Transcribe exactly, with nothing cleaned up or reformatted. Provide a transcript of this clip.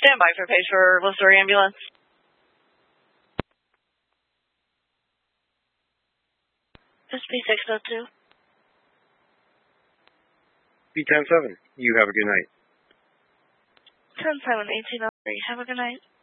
Stand by for page for Worcester ambulance. S P six oh two. B ten seven, you have a good night. ten seven eighteen oh three, have a good night.